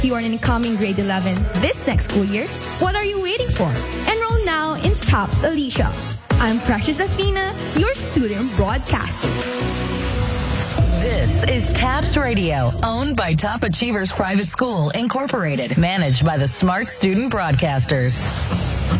You are an incoming grade 11 this next school year. What are you waiting for? Enroll now in TAPS Alicia. I'm Precious Athena, your student broadcaster. This is TAPS Radio, owned by Top Achievers Private School, Incorporated, managed by the Smart Student Broadcasters.